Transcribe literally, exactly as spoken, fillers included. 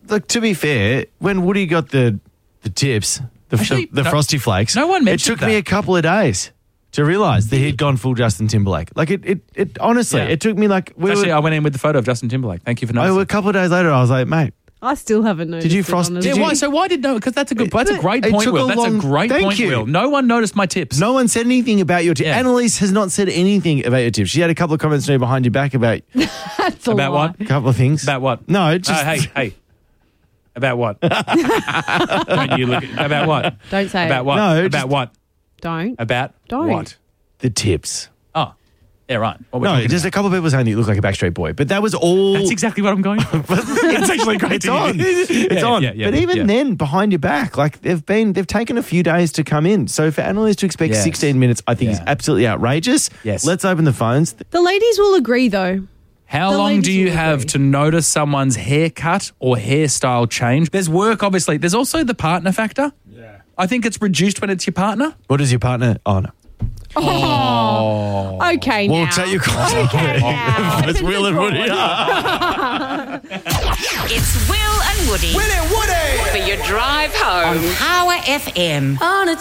look, to be fair, when Woody got the the tips, the, Actually, the, the no- Frosty Flakes, no one it mentioned took me that. a couple of days to realise that he'd gone full Justin Timberlake. Like, it, it, it honestly, Yeah. it took me like... We Actually, were, I went in with the photo of Justin Timberlake. Thank you for I, noticing. a couple of days later, I was like, mate, I still haven't noticed. Did you it, frost- honestly. Yeah, Did you- why? So why did no? Because that's a good. That's a great It point, took Will. a That's long- a great Thank point, you. Will. No one noticed my tips. no one said anything about your tips. Yeah. Annalise has not said anything about your tips. She had a couple of comments to me behind your back about That's a About lie. what? a couple of things. About what? No, just... Oh, hey, hey. About what? Don't you look at, about what? Don't say About it. what? No, about just- what? Don't. About Don't. what? the tips. Oh, yeah, right. What we're No, talking just a about. couple of people saying that you look like a Backstreet Boy, but that was all... That's exactly what I'm going for. That's actually great. It's to hear. on. It's Yeah, on. yeah, yeah, but even yeah. then, behind your back, like they've been, they've taken a few days to come in. So for Annalise to expect Yes. sixteen minutes, I think is Yeah. absolutely outrageous. Yes. Let's open the phones. The ladies will agree, though. How The long ladies do you will have agree. to notice someone's haircut or hairstyle change? There's work, obviously. There's also the partner factor. Yeah. I think it's reduced when it's your partner. What is your partner? Oh, no. Okay, We'll now. take your call. Okay, now. It's Will and Woody. It's Will and Woody. Will and Woody. For your drive home. Power F M. On a